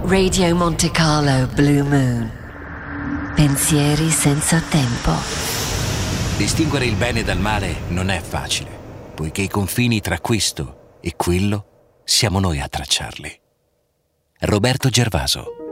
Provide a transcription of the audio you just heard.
Radio Monte Carlo Blue Moon. Pensieri senza tempo. Distinguere il bene dal male non è facile, poiché i confini tra questo e quello siamo noi a tracciarli. Roberto Gervaso.